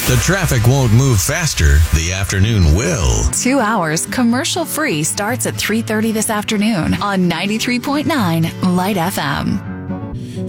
The traffic won't move faster. The afternoon will. 2 hours commercial free starts at 3:30 this afternoon on 93.9 Light FM.